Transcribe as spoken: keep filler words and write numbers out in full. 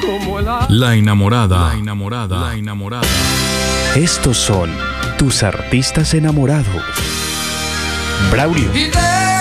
La enamorada. La enamorada. La enamorada. Estos son tus artistas enamorados. Braulio.